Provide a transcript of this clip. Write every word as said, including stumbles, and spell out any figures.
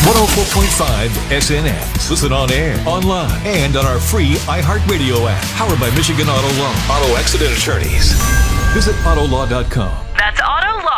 one oh four point five S N X. Listen on air, online, and on our free iHeartRadio app. Powered by Michigan Auto Loan. Auto Accident Attorneys. Visit Auto Law dot com. That's Auto Law